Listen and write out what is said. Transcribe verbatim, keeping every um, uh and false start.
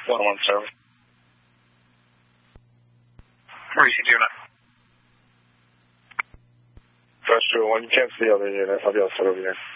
one one service. Maurice Tuna. First one, you can't see other unit. I'll be able to put over here.